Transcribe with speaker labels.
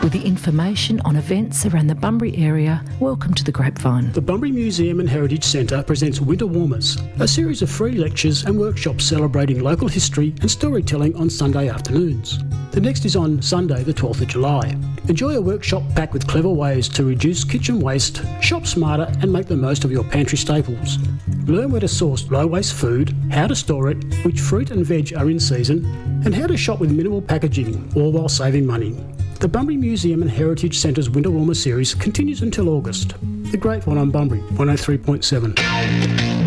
Speaker 1: With the information on events around the Bunbury area, welcome to the Grapevine.
Speaker 2: The Bunbury Museum and Heritage Centre presents Winter Warmers, a series of free lectures and workshops celebrating local history and storytelling on Sunday afternoons. The next is on Sunday the 12th of July. Enjoy a workshop packed with clever ways to reduce kitchen waste, shop smarter and make the most of your pantry staples. Learn where to source low-waste food, how to store it, which fruit and veg are in season, and how to shop with minimal packaging, all while saving money. The Bunbury Museum and Heritage Centre's Winter Warmer series continues until August. The Grapevine on Bunbury, 103.7.